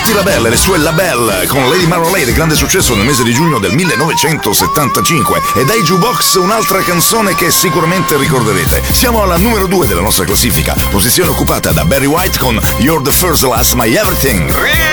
Patti LaBelle e le sue Labelle con Lady Marmalade, grande successo nel mese di giugno del 1975. E dai Jukebox un'altra canzone che sicuramente ricorderete. Siamo alla numero 2 della nostra classifica, posizione occupata da Barry White con You're the First, Last, My Everything.